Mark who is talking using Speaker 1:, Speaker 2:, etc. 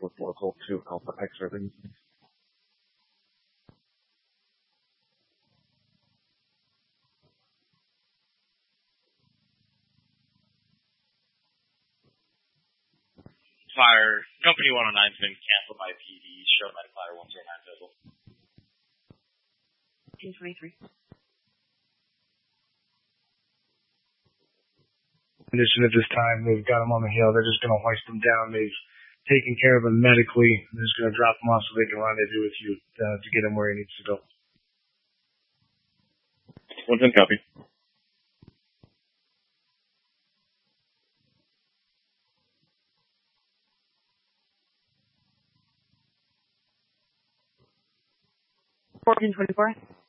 Speaker 1: with local to Alpha X Ribbon.
Speaker 2: Fire, Company 109's been canceled by PD. Show medic fire 109 visual.
Speaker 3: 1823.
Speaker 4: Condition at this time, they've got him on the hill. They're just going to hoist him down. They've taken care of him medically. They're just going to drop him off so they can rendezvous with you to get him where he needs to go.
Speaker 1: 110 copy.
Speaker 3: $14.24.